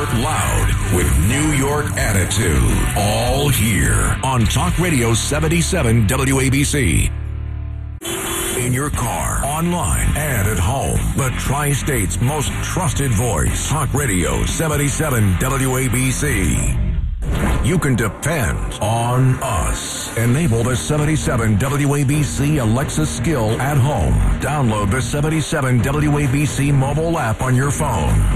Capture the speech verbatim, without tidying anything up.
York loud with New York attitude. All here on Talk Radio seventy-seven W A B C. In your car, online, and at home. The Tri-State's most trusted voice. Talk Radio seventy-seven W A B C. You can depend on us. Enable the seventy-seven W A B C Alexa skill at home. Download the seventy-seven W A B C mobile app on your phone.